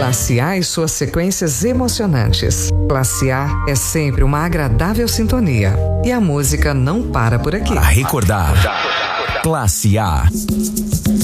Classe A e suas sequências emocionantes. Classe A é sempre uma agradável sintonia. E a música não para por aqui. Para recordar, Classe A.